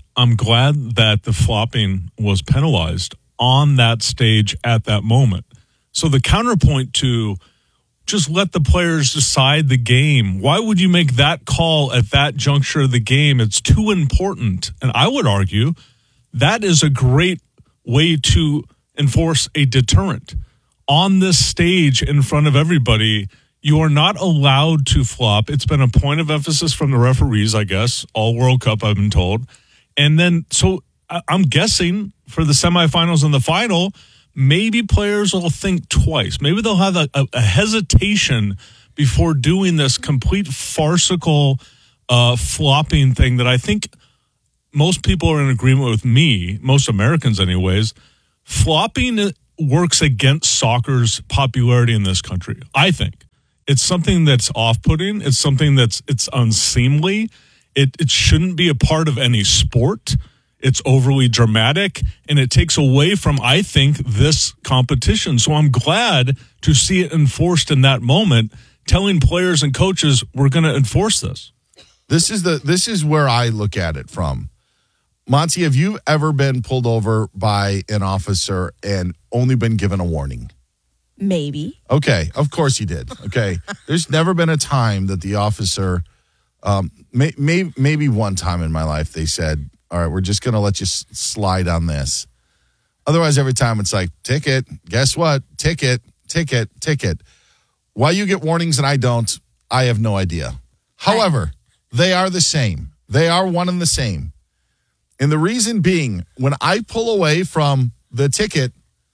I'm glad that the flopping was penalized on that stage at that moment. So the counterpoint to just let the players decide the game. Why would you make that call at that juncture of the game? It's too important. And I would argue that is a great way to enforce a deterrent. On this stage in front of everybody, you are not allowed to flop. It's been a point of emphasis from the referees, I guess, all World Cup, I've been told. And then, so I'm guessing for the semifinals and the final, maybe players will think twice. Maybe they'll have a, a, a hesitation before doing this complete farcical uh, flopping thing that I think most people are in agreement with me, most Americans anyways. Flopping works against soccer's popularity in this country, I think. It's something that's off-putting. It's something that's it's unseemly. It it shouldn't be a part of any sport. It's overly dramatic, and it takes away from, I think, this competition. So I'm glad to see it enforced in that moment, telling players and coaches, we're going to enforce this. This is the this is where I look at it from. Monty, have you ever been pulled over by an officer and only been given a warning? Maybe. Okay, of course you did. Okay. There's never been a time that the officer, um, may, may, maybe one time in my life, they said, all right, we're just going to let you s- slide on this. Otherwise, every time it's like, ticket, guess what? Ticket, ticket, ticket. Why you get warnings and I don't, I have no idea. However, they are the same. They are one and the same. And the reason being, when I pull away from the ticket,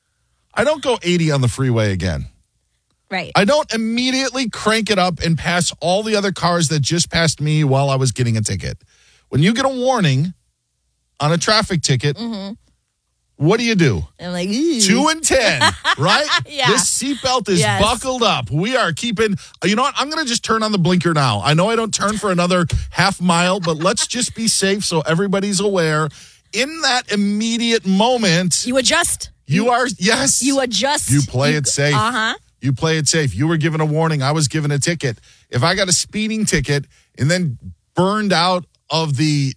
I don't go eighty on the freeway again. Right. I don't immediately crank it up and pass all the other cars that just passed me while I was getting a ticket. When you get a warning on a traffic ticket, mm-hmm. what do you do? I'm like, ew. Two and ten, right? Yeah. This seatbelt is Yes. buckled up. We are keeping, you know what? I'm going to just turn on the blinker now. I know I don't turn for another half mile, but let's just be safe so everybody's aware. In that immediate moment, You adjust. you are, yes. You adjust. You play it safe. Uh-huh. You play it safe. You were given a warning. I was given a ticket. If I got a speeding ticket and then burned out of the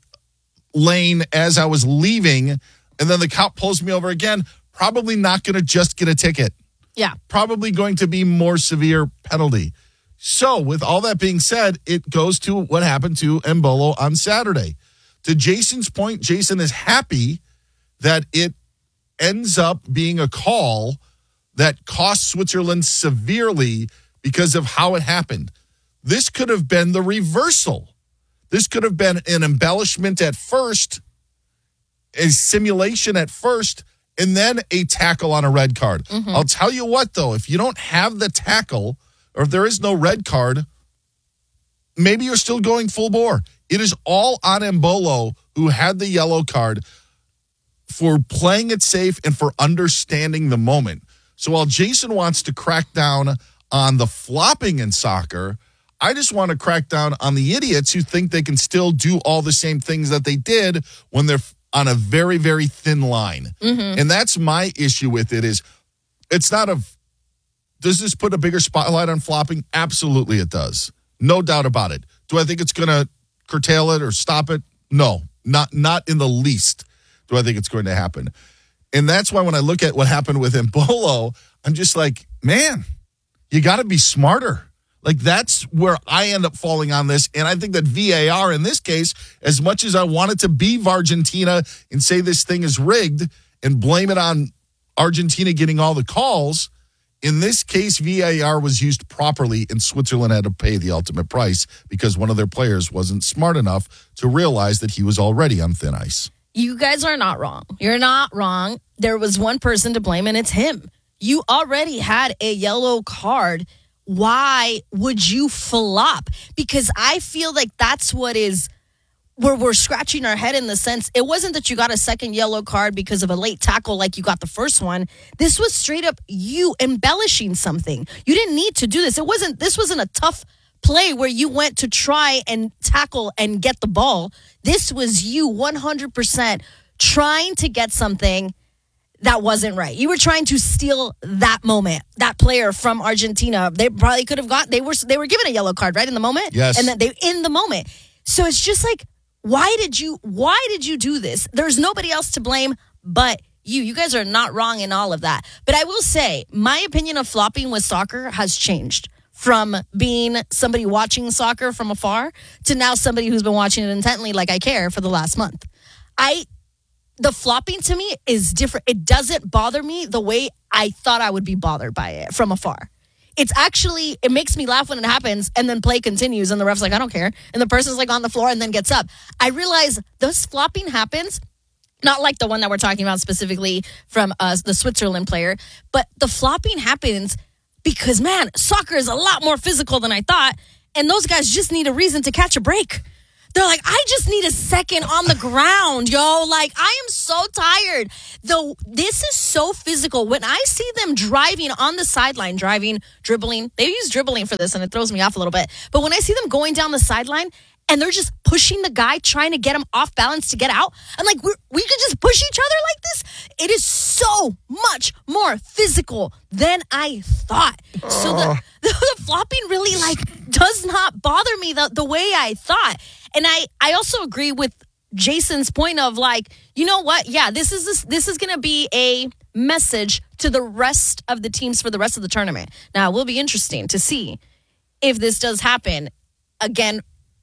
lane as I was leaving, and then the cop pulls me over again, probably not going to just get a ticket. Yeah. Probably going to be more severe penalty. So with all that being said, it goes to what happened to Embolo on Saturday. To Jason's point, Jason is happy that it ends up being a call that cost Switzerland severely because of how it happened. This could have been the reversal. This could have been an embellishment at first, a simulation at first, and then a tackle on a red card. Mm-hmm. I'll tell you what, though, if you don't have the tackle or if there is no red card, maybe you're still going full bore. It is all on Embolo, who had the yellow card, for playing it safe and for understanding the moment. So while Jason wants to crack down on the flopping in soccer, I just want to crack down on the idiots who think they can still do all the same things that they did when they're on a very, very thin line. Mm-hmm. And that's my issue with it is it's not a, does this put a bigger spotlight on flopping? Absolutely it does. No doubt about it. Do I think it's going to curtail it or stop it? No, not, not in the least do I think it's going to happen. And that's why when I look at what happened with Embolo, I'm just like, man, you got to be smarter. Like, that's where I end up falling on this. And I think that V A R in this case, as much as I wanted to be Argentina and say this thing is rigged and blame it on Argentina getting all the calls, in this case, V A R was used properly and Switzerland had to pay the ultimate price because one of their players wasn't smart enough to realize that he was already on thin ice. You guys are not wrong. You're not wrong. There was one person to blame, and it's him. You already had a yellow card. Why would you flop? Because I feel like that's what is where we're scratching our head in the sense it wasn't that you got a second yellow card because of a late tackle like you got the first one. This was straight up you embellishing something. You didn't need to do this. It wasn't. This wasn't a tough play where you went to try and tackle and get the ball. This was you one hundred percent trying to get something that wasn't right. You were trying to steal that moment, that player from Argentina. They probably could have got, they were they were given a yellow card, right, in the moment? Yes. And then they in the moment. So it's just like, why did you why did you do this? There's nobody else to blame but you. You guys are not wrong in all of that. But I will say, my opinion of flopping with soccer has changed from being somebody watching soccer from afar to now somebody who's been watching it intently like I care for the last month. I the flopping to me is different. It doesn't bother me the way I thought I would be bothered by it from afar. It's actually, it makes me laugh when it happens and then play continues and the ref's like, I don't care. And the person's like on the floor and then gets up. I realize this flopping happens, not like the one that we're talking about specifically from uh, the Switzerland player, but the flopping happens because, man, soccer is a lot more physical than I thought. And those guys just need a reason to catch a break. They're like, I just need a second on the ground, yo. Like, I am so tired. Though this is so physical. When I see them driving on the sideline, driving, dribbling, they use dribbling for this and it throws me off a little bit. But when I see them going down the sideline and they're just pushing the guy, trying to get him off balance to get out, I'm like, we're, we could just push each other like this? It is so much more physical than I thought. Uh. So the, the, the flopping really, like, does not bother me the, the way I thought. And I, I also agree with Jason's point of, like, you know what? Yeah, this is this, this is going to be a message to the rest of the teams for the rest of the tournament. Now, it will be interesting to see if this does happen again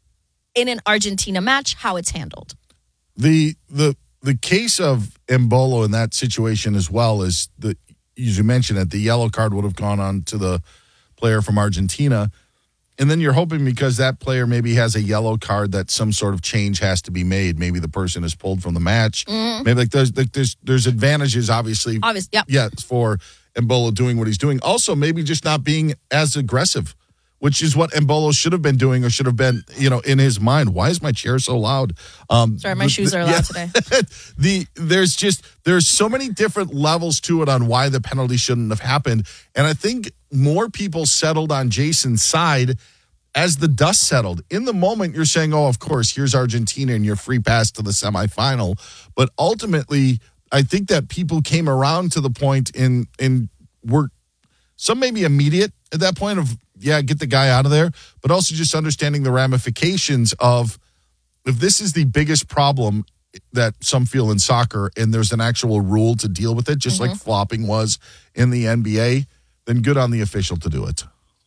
in an Argentina match, how it's handled. The the the case of Embolo in that situation as well is, the, as you mentioned it, the yellow card would have gone on to the player from Argentina. And then you're hoping because that player maybe has a yellow card that some sort of change has to be made. Maybe the person is pulled from the match. Mm-hmm. Maybe like there's, there's there's advantages, obviously. Obvious, yep. Yeah, for Embolo doing what he's doing. Also, maybe just not being as aggressive, which is what Embolo should have been doing or should have been, you know, in his mind. Why is my chair so loud? Um, Sorry, my the, shoes are loud yeah, today. the there's just there's so many different levels to it on why the penalty shouldn't have happened, and I think more people settled on Jason's side as the dust settled. In the moment, you're saying, "Oh, of course, here's Argentina, and you're free pass to the semifinal." But ultimately, I think that people came around to the point in in were some maybe immediate at that point of, yeah, get the guy out of there, but also just understanding the ramifications of, if this is the biggest problem that some feel in soccer and there's an actual rule to deal with it, just mm-hmm. like flopping was in the N B A, then good on the official to do it.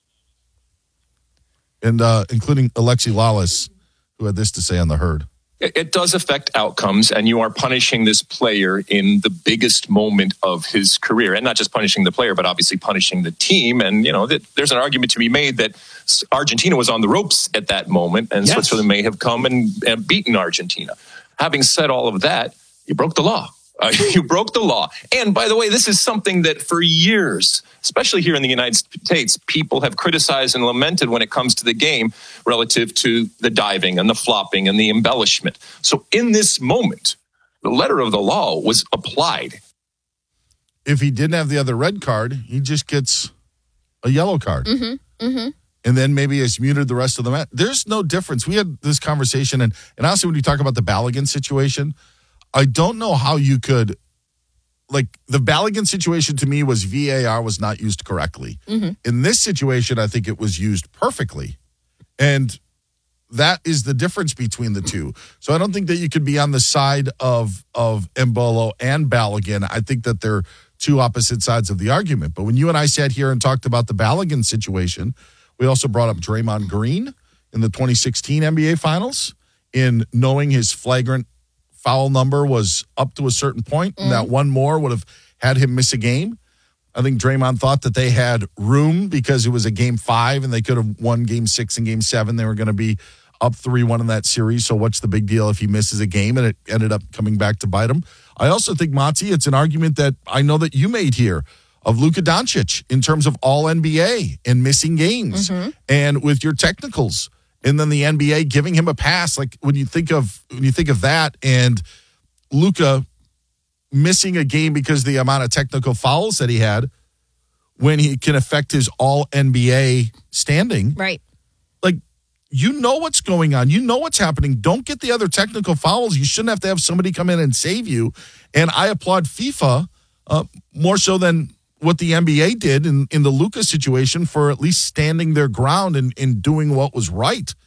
And uh, including Alexi Lalas, who had this to say on The Herd. It does affect outcomes, and you are punishing this player in the biggest moment of his career, and not just punishing the player, but obviously punishing the team. And, you know, there's an argument to be made that Argentina was on the ropes at that moment, and yes. Switzerland may have come and, and beaten Argentina. Having said all of that, you broke the law. Uh, you broke the law. And by the way, this is something that for years, especially here in the United States, people have criticized and lamented when it comes to the game relative to the diving and the flopping and the embellishment. So in this moment, the letter of the law was applied. If he didn't have the other red card, he just gets a yellow card. Mm-hmm. Mm-hmm. And then maybe it's muted the rest of the match. There's no difference. We had this conversation, and, and honestly, when you talk about the Balogun situation, I don't know how you could, like, the Balogun situation to me was V A R was not used correctly. Mm-hmm. In this situation, I think it was used perfectly. And that is the difference between the two. So I don't think that you could be on the side of, of Embolo and Balogun. I think that they're two opposite sides of the argument. But when you and I sat here and talked about the Balogun situation, we also brought up Draymond Green in the twenty sixteen N B A Finals in knowing his flagrant foul number was up to a certain point, and mm. that one more would have had him miss a game. I think Draymond thought that they had room because it was a game five and they could have won game six and game seven. They were going to be up three one in that series. So what's the big deal if he misses a game? And it ended up coming back to bite him. I also think, Monty, it's an argument that I know that you made here of Luka Doncic in terms of all N B A and missing games mm-hmm. and with your technicals. And then the N B A giving him a pass, like when you think of when you think of that, and Luka missing a game because of the amount of technical fouls that he had, when he can affect his all N B A standing, right? Like, you know what's going on, you know what's happening. Don't get the other technical fouls. You shouldn't have to have somebody come in and save you. And I applaud FIFA uh, more so than what the N B A did in, in the Luka situation for at least standing their ground and, and doing what was right.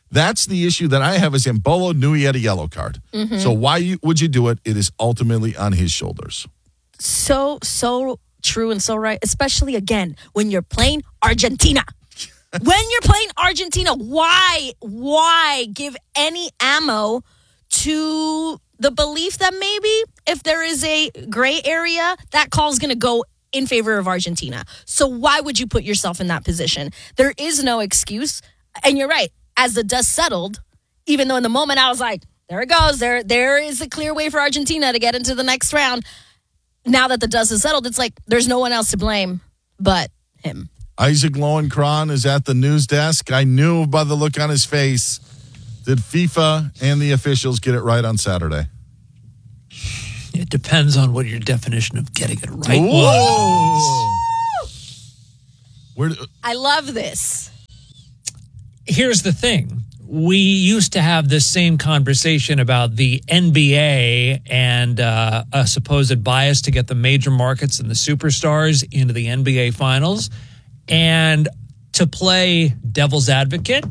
That's the issue that I have. Is Embolo knew he had a yellow card. Mhm. So why you, would you do it? It is ultimately on his shoulders. So, so true and so right, especially, again, when you're playing Argentina. When you're playing Argentina, why, why give any ammo to the belief that maybe if there is a gray area, that call is going to go in favor of Argentina? So why would you put yourself in that position? There is no excuse. And you're right. As the dust settled, even though in the moment I was like, there it goes. There, there is a clear way for Argentina to get into the next round. Now that the dust is settled, it's like there's no one else to blame but him. Isaac Lowenkron is at the news desk. I knew by the look on his face. Did FIFA and the officials get it right on Saturday? It depends on what your definition of getting it right Whoa. was. Where, I love this. Here's the thing. We used to have this same conversation about the N B A and uh, a supposed bias to get the major markets and the superstars into the N B A finals. And to play devil's advocate,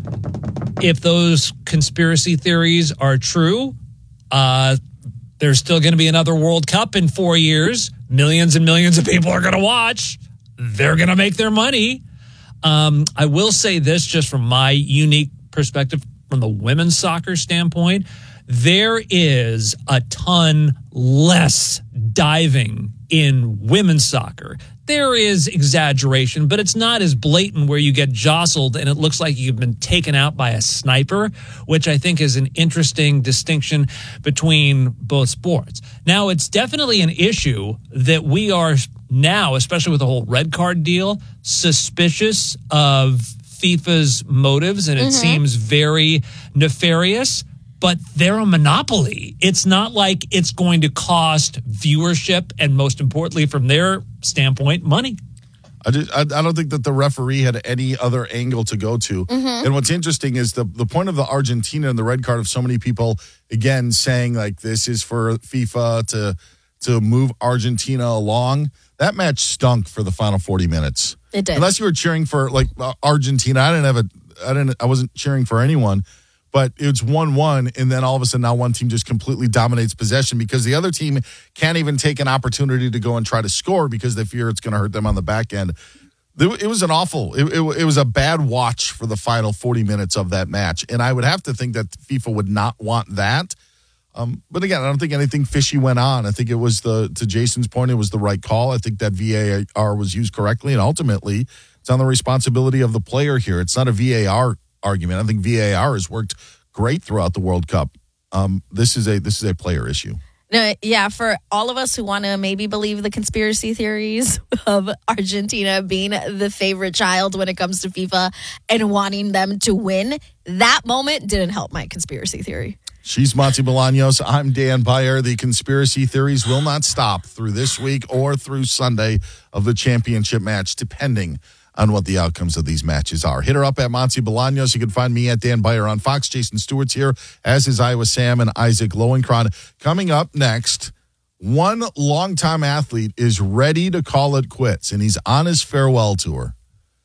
if those conspiracy theories are true, uh, there's still going to be another World Cup in four years. Millions and millions of people are going to watch. They're going to make their money. Um, I will say this just from my unique perspective from the women's soccer standpoint. There is a ton less diving in women's soccer. There is exaggeration, but it's not as blatant where you get jostled and it looks like you've been taken out by a sniper, which I think is an interesting distinction between both sports. Now, it's definitely an issue that we are now, especially with the whole red card deal, suspicious of FIFA's motives, and it Mm-hmm. seems very nefarious. But they're a monopoly. It's not like it's going to cost viewership and, most importantly, from their standpoint, money. I, just, I, I don't think that the referee had any other angle to go to. Mhm. And what's interesting is the, the point of the Argentina and the red card of so many people, again, saying like this is for FIFA to to move Argentina along. That match stunk for the final forty minutes. It did. Unless you were cheering for like uh, Argentina. I didn't have a, I didn't, I wasn't cheering for anyone. But it's one one, and then all of a sudden now one team just completely dominates possession because the other team can't even take an opportunity to go and try to score because they fear it's going to hurt them on the back end. It was an awful, it, it, it was a bad watch for the final forty minutes of that match. And I would have to think that FIFA would not want that. Um, but again, I don't think anything fishy went on. I think it was the, to Jason's point, it was the right call. I think that V A R was used correctly, and ultimately it's on the responsibility of the player here. It's not a V A R argument. I think V A R has worked great throughout the World Cup. Um, this is a this is a player issue. No, yeah, for all of us who want to maybe believe the conspiracy theories of Argentina being the favorite child when it comes to FIFA and wanting them to win, that moment didn't help my conspiracy theory. She's Monty Bolaños. I'm Dan Beyer. The conspiracy theories will not stop through this week or through Sunday of the championship match, depending on what the outcomes of these matches are. Hit her up at Monty Bolaños. You can find me at Dan Beyer on Fox. Jason Stewart's here, as is Iowa Sam and Isaac Lowenkron. Coming up next, one longtime athlete is ready to call it quits, and he's on his farewell tour.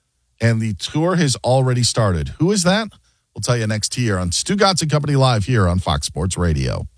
And the tour has already started. Who is that? We'll tell you next here on Stu Gatz and Company Live here on Fox Sports Radio.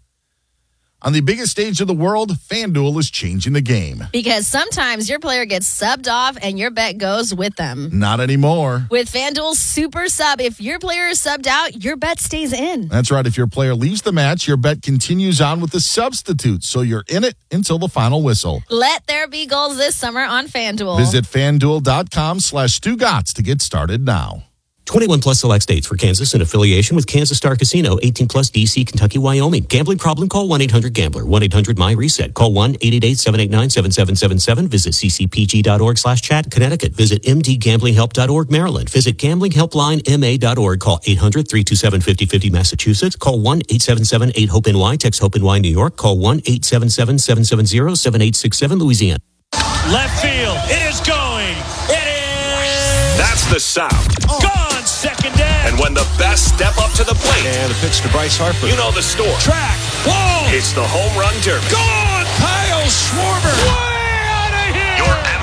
On the biggest stage of the world, FanDuel is changing the game. Because sometimes your player gets subbed off and your bet goes with them. Not anymore. With FanDuel's Super Sub, if your player is subbed out, your bet stays in. That's right. If your player leaves the match, your bet continues on with the substitute, so you're in it until the final whistle. Let there be goals this summer on FanDuel. Visit FanDuel.com slash Stu Gatz to get started now. twenty-one plus select states for Kansas in affiliation with Kansas Star Casino, eighteen plus D C, Kentucky, Wyoming. Gambling problem? Call one eight hundred gambler, one eight hundred my reset. Call one eight eight eight, seven eight nine, seven seven seven seven. Visit ccpg.org slash chat, Connecticut. Visit mdgamblinghelp dot org, Maryland. Visit gambling helpline m a dot org. Call eight hundred, three two seven, five oh five oh, Massachusetts. Call one eight seven seven, eight hope N Y. Text HOPE-N Y, New York. Call one eight seven seven, seven seven zero, seven eight six seven, Louisiana. Left field. It is going. It is. That's the sound. Gone. Second down. And when the best step up to the plate. And the pitch to Bryce Harper. You know the score. Track. Whoa. It's the home run derby. Gone. Kyle Schwarber. Way out of here. Your M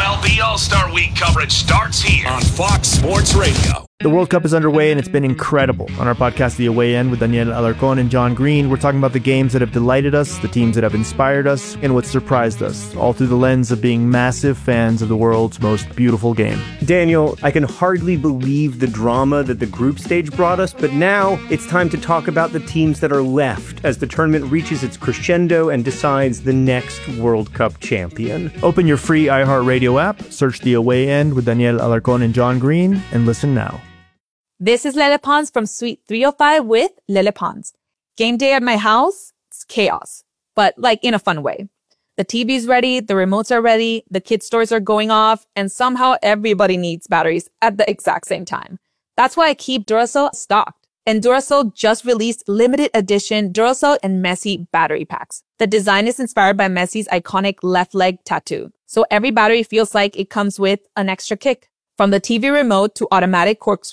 M L B All-Star Week coverage starts here on Fox Sports Radio. The World Cup is underway and it's been incredible. On our podcast, The Away End, with Daniel Alarcón and John Green, we're talking about the games that have delighted us, the teams that have inspired us, and what surprised us, all through the lens of being massive fans of the world's most beautiful game. Daniel, I can hardly believe the drama that the group stage brought us, but now it's time to talk about the teams that are left as the tournament reaches its crescendo and decides the next World Cup champion. Open your free iHeartRadio app, search The Away End with Daniel Alarcón and John Green, and listen now. This is Lele Pons from Suite three oh five with Lele Pons. Game day at my house, it's chaos, but like in a fun way. The T V's ready, the remotes are ready, the kids' toys are going off, and somehow everybody needs batteries at the exact same time. That's why I keep Duracell stocked. And Duracell just released limited edition Duracell and Messi battery packs. The design is inspired by Messi's iconic left leg tattoo, so every battery feels like it comes with an extra kick. From the T V remote to automatic corkscrew